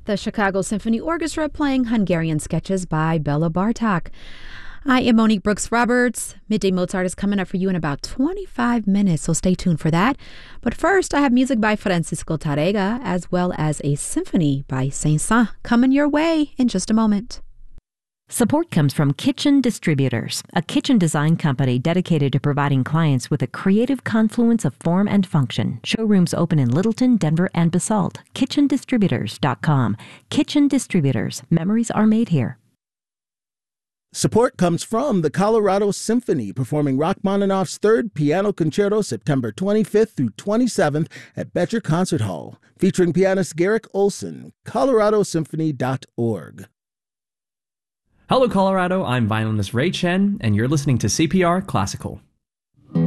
the Chicago Symphony Orchestra playing Hungarian sketches by Bela Bartok. I am Monique Brooks Roberts. Midday Mozart is coming up for you in about 25 minutes, so stay tuned for that. But first, I have music by Francisco Tárrega as well as a symphony by Saint-Saëns coming your way in just a moment. Support comes from Kitchen Distributors, a kitchen design company dedicated to providing clients with a creative confluence of form and function. Showrooms open in Littleton, Denver, and Basalt. KitchenDistributors.com. Kitchen Distributors. Memories are made here. Support comes from the Colorado Symphony, performing Rachmaninoff's Third Piano Concerto September 25th through 27th at Betcher Concert Hall, featuring pianist Garrick Olson. coloradosymphony.org. Hello, Colorado. I'm violinist Ray Chen, and you're listening to CPR Classical.